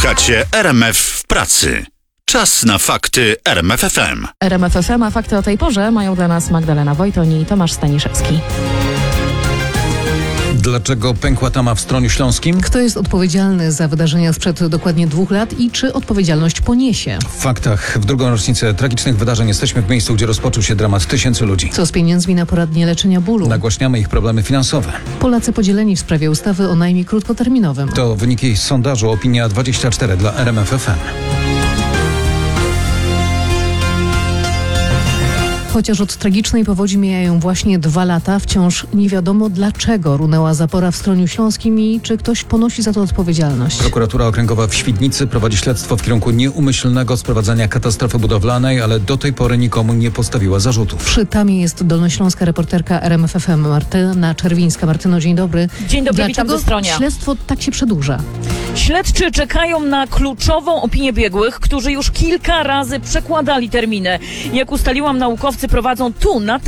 Słuchacie RMF w pracy. Czas na fakty RMF FM. RMF FM, a fakty o tej porze mają dla nas Magdalena Wojton i Tomasz Staniszewski. Dlaczego pękła tama w Stroniu Śląskim? Kto jest odpowiedzialny za wydarzenia sprzed dokładnie 2 lat i czy odpowiedzialność poniesie? W faktach w drugą rocznicę tragicznych wydarzeń jesteśmy w miejscu, gdzie rozpoczął się dramat tysięcy ludzi. Co z pieniędzmi na poradnie leczenia bólu? Nagłaśniamy ich problemy finansowe. Polacy podzieleni w sprawie ustawy o najmie krótkoterminowym. To wyniki sondażu Opinia24 dla RMF FM. Chociaż od tragicznej powodzi mijają właśnie 2 lata, wciąż nie wiadomo, dlaczego runęła zapora w Stroniu Śląskim i czy ktoś ponosi za to odpowiedzialność. Prokuratura Okręgowa w Świdnicy prowadzi śledztwo w kierunku nieumyślnego sprowadzania katastrofy budowlanej, ale do tej pory nikomu nie postawiła zarzutów. Przy tamie jest dolnośląska reporterka RMF FM Martyna Czerwińska. Martyno, dzień dobry. Dzień dobry, witam Dlaczego ze Stronia. śledztwo tak się przedłuża? Śledczy czekają na kluczową opinię biegłych, którzy już kilka razy przekładali terminy. Jak ustaliłam, naukowcy prowadzą tu, na